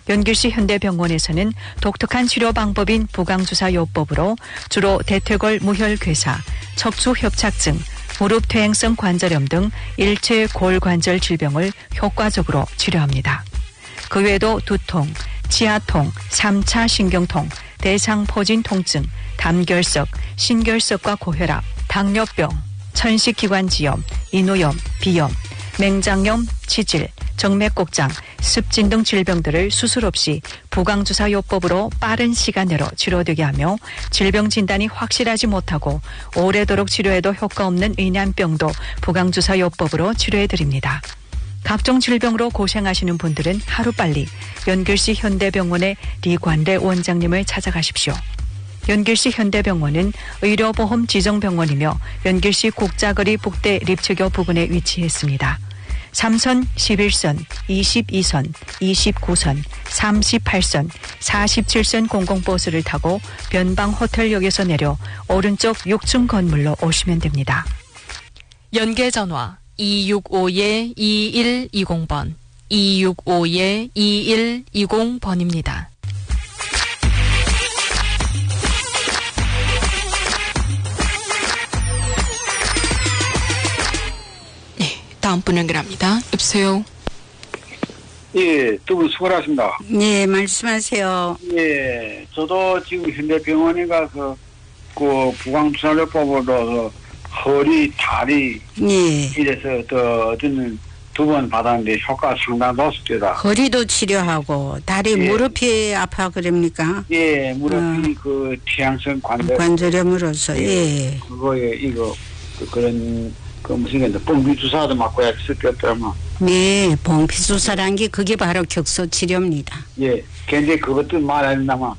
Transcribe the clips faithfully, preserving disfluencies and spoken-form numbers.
연길시 현대병원에서는 독특한 치료 방법인 부강주사요법으로 주로 대퇴골 무혈괴사, 척추협착증, 무릎 퇴행성 관절염 등 일체 골관절 질병을 효과적으로 치료합니다. 그 외에도 두통, 치아통, 삼 차 신경통, 대상포진 통증, 담결석, 신결석과 고혈압, 당뇨병, 천식기관지염, 인후염, 비염, 맹장염, 치질, 정맥곡장, 습진 등 질병들을 수술 없이 부강주사요법으로 빠른 시간 내로 치료되게 하며 질병 진단이 확실하지 못하고 오래도록 치료해도 효과 없는 의난병도 부강주사요법으로 치료해드립니다. 각종 질병으로 고생하시는 분들은 하루빨리 연길시 현대병원의 리관래 원장님을 찾아가십시오. 연길시 현대병원은 의료보험 지정병원이며 연길시 국자거리 북대 립츠교 부근에 위치했습니다. 삼 선, 십일 선, 이십이 선, 이십구 선, 삼십팔 선, 사십칠 선 공공버스를 타고 변방호텔역에서 내려 오른쪽 육 층 건물로 오시면 됩니다. 연계전화 이육오 이일이공 번, 이육오 이일이공 번입니다. 다음 분 연결합니다. 여보세요. 예, 두 분 수고하십니다. 네, 말씀하세요. 예, 저도 지금 현대병원에 가서 그 부강주사요법으로 허리, 다리 네. 이래서 또 저는 두 번 받았는데 효과 상당히 좋습니다. 허리도 치료하고 다리 예. 무릎이 아파 그럽니까? 예, 무릎이 어. 그 퇴행성 관절 관절염으로서 예. 예. 그거에 이거 그, 그런 그 무슨 게 뻥비 주사도 맞고 약쓸 게 없더라면. 네, 봉피주사란 게 그게 바로 격소 치료입니다. 예, 근데 그것도 말하는다만.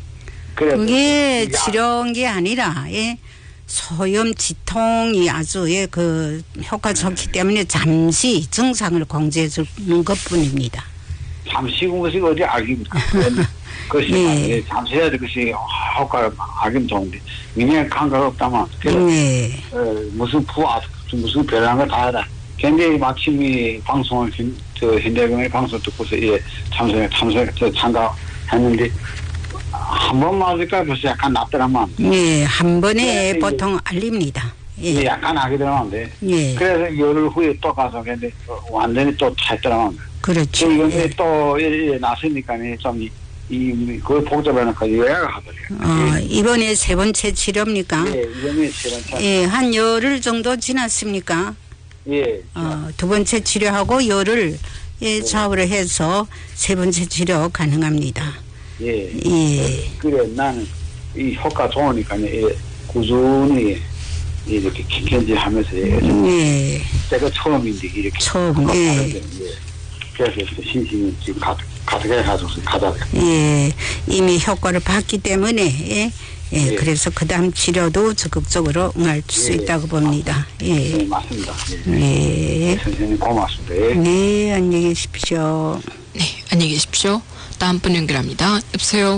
그게 치료인 게 아니라 예. 소염 지통이 아주 예, 그 효과 좋기 때문에 잠시 증상을 공제해 주는 것뿐입니다. 잠시 그것이 어디 알깁니까? 그것이 네. 잠시 해야 될 것이 효과가 알기면 좋은데 그냥 감각 없다만. 네. 어, 무슨 부하 무슨 별한 거 다 하다. 근데 마침 이 방송을 저 현대병원의 방송 듣고서 예 참석 참석 저 참가했는데 한 번 맞을까 벌써 약간 낫더라만. 네, 한 번에 네, 보통 알립니다. 예. 예, 약간 하게 되더라만데. 예. 그래서 열흘 후에 또 가서 근데 완전히 또 찼더라만. 그렇죠. 이번에 예. 또 예, 나서니까 좀 이 그걸 복잡해놓고 요약을 하더래요. 어, 이번에 세 번째 치료입니까? 예, 이번에 세 번째. 예, 한 열흘 정도 지났습니까? 예. 어, 두 번째 치료하고 열흘 예, 좌우를 해서 세 번째 치료 가능합니다. 예. 예. 그래 나는 이 효과 좋으니까 예, 꾸준히 이렇게 킹캔질하면서 예, 예. 제가 처음인데 이렇게 처음, 예. 예. 그래서 신심이 지금 가득 가득해 가지고 가다. 예. 이미 효과를 봤기 때문에 예. 예. 예. 그래서 그 다음 치료도 적극적으로 응할 수 예. 있다고 봅니다. 예. 네, 맞습니다. 예. 예. 선생님 고맙습니다. 예. 네, 안녕히 계십시오. 네, 안녕히 계십시오. 다음 분 연결합니다. 여보세요.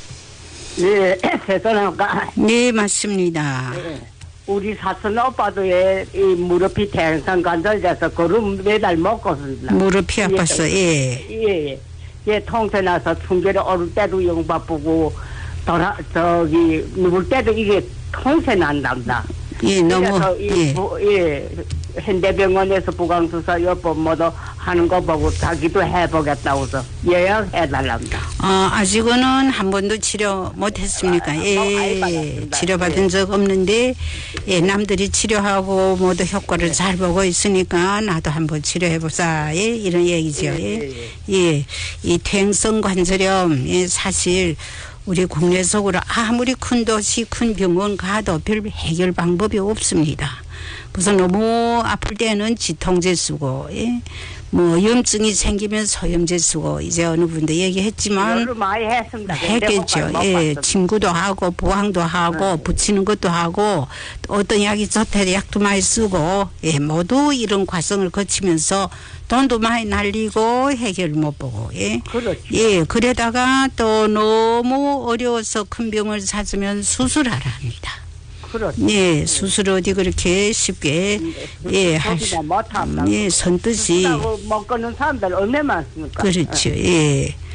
네, 세선아가 네, 맞습니다. 우리 사촌 오빠도 예, 이 무릎이 퇴행성 관절돼서 걸음 매달 못 걷습니다. 무릎이 아팠어. 예. 예, 예, 통째 나서 충혈이 오를 때도 영 바쁘고 돌아 저기 누울 때도 이게 통째 난답니다. 예, 너무 그래서 이 예. 부, 예, 현대병원에서 부강주사 요법 모두 하는 거 보고 자기도 해보겠다고 해서 예약해달랍니다. 어, 아직은 한 번도 치료 못했습니까? 아, 예, 받았습니다. 치료받은 예. 적 없는데, 예, 남들이 치료하고 모두 효과를 잘 보고 있으니까 나도 한번 치료해보자. 예, 이런 얘기죠. 예, 예, 이 퇴행성 관절염, 예, 사실 우리 국내적으로 아무리 큰 도시, 큰 병원 가도 별 해결 방법이 없습니다. 그래서 너무 아플 때는 지통제 쓰고, 예. 뭐 염증이 생기면 소염제 쓰고 이제 어느 분도 얘기했지만 여러 많이 했습니다. 했겠죠. 예, 침구도 하고 부항도 하고 네. 붙이는 것도 하고 또 어떤 약이 좋다 약도 많이 쓰고 예, 모두 이런 과정을 거치면서 돈도 많이 날리고 해결 못 보고 예, 그렇죠. 예, 그러다가 또 너무 어려워서 큰 병을 찾으면 수술하라 합니다. 그렇죠. 예, 수술 어디 그렇게 쉽게 예, 할 수, 못합니다. 예, 선뜻이 못 걷는 사람들 얼마나 많습니까? 그렇죠. 예.